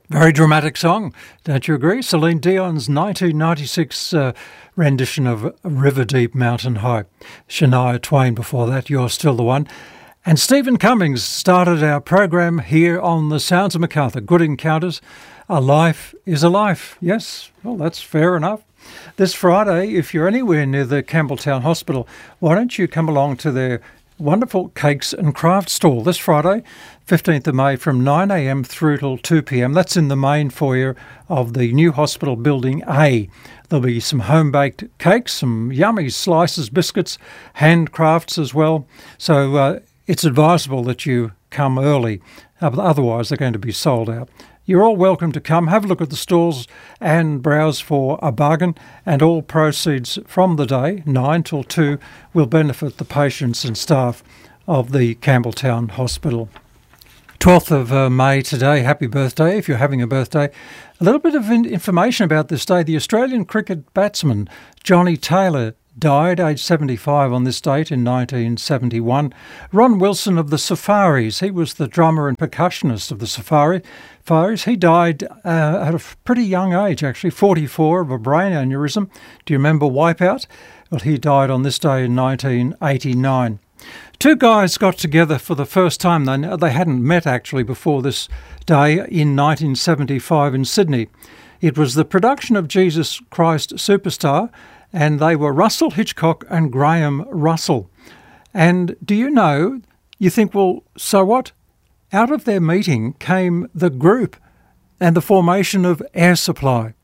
Very dramatic song, don't you agree? Celine Dion's 1996 rendition of River Deep, Mountain High. Shania Twain before that, You're Still the One. And Stephen Cummings started our program here on the Sounds of Macarthur. Good Encounters, a life is a life. Yes, well, that's fair enough. This Friday, if you're anywhere near the Campbelltown Hospital, why don't you come along to their wonderful cakes and craft stall this Friday, 15th of May from 9am through till 2pm. That's in the main foyer of the new hospital building A. There'll be some home-baked cakes, some yummy slices, biscuits, handcrafts as well. So it's advisable that you come early, otherwise they're going to be sold out. You're all welcome to come, have a look at the stalls and browse for a bargain, and all proceeds from the day, 9 till 2, will benefit the patients and staff of the Campbelltown Hospital. 12th of May today, happy birthday if you're having a birthday. A little bit of information about this day. The Australian cricket batsman Johnny Taylor died aged 75 on this date in 1971. Ron Wilson of the Safaris, he was the drummer and percussionist of the Safaris. He died at a pretty young age, actually, 44, of a brain aneurysm. Do you remember Wipeout? Well, he died on this day in 1989. Two guys got together for the first time. They hadn't met, actually, before this day in 1975 in Sydney. It was the production of Jesus Christ Superstar, and they were Russell Hitchcock and Graham Russell. And do you know, you think, well, so what? Out of their meeting came the group and the formation of Air Supply.